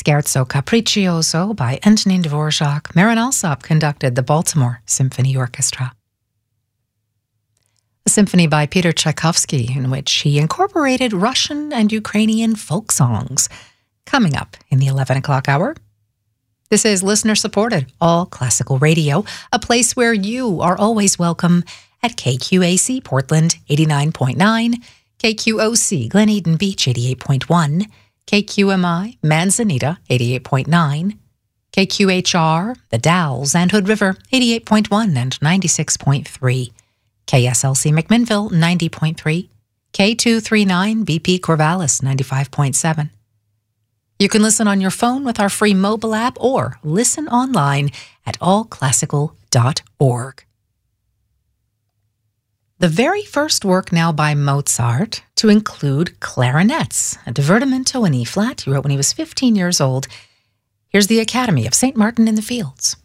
Scherzo Capriccioso by Antonin Dvorak. Marin Alsop conducted the Baltimore Symphony Orchestra. A symphony by Peter Tchaikovsky in which he incorporated Russian and Ukrainian folk songs. Coming up in the 11 o'clock hour. This is listener-supported All Classical Radio, a place where you are always welcome at KQAC Portland 89.9, KQOC Glen Eden Beach 88.1, KQMI Manzanita 88.9, KQHR The Dalles and Hood River 88.1 and 96.3, KSLC McMinnville 90.3, K239 BP Corvallis 95.7. You can listen on your phone with our free mobile app or listen online at allclassical.org. The very first work now by Mozart to include clarinets, a divertimento in E-flat he wrote when he was 15 years old. Here's the Academy of St. Martin in the Fields.